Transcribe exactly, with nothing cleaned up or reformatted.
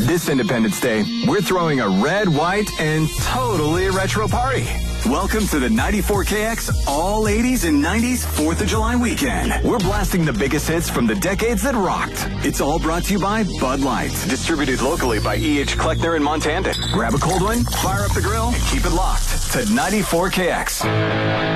This Independence Day, we're throwing a red, white, and totally retro party. Welcome to the ninety-four K X All eighties and nineties fourth of July weekend. We're blasting the biggest hits from the decades that rocked. It's all brought to you by Bud Light, distributed locally by E H. Kleckner in Montana. Grab a cold one, fire up the grill, and keep it locked to ninety-four K X.